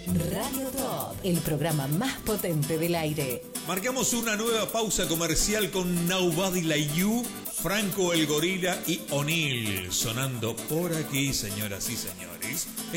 Radio Top, el programa más potente del aire. Marcamos una nueva pausa comercial con Nobody Like You, Franco el Gorila y O'Neill sonando por aquí, señoras y señores.